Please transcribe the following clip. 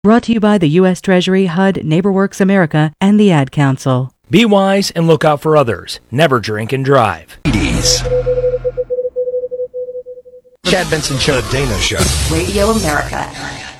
Brought to you by the U.S. Treasury, HUD, NeighborWorks America, and the Ad Council. Be wise and look out for others. Never drink and drive. Chad Benson Show. The Dana Show. Radio America.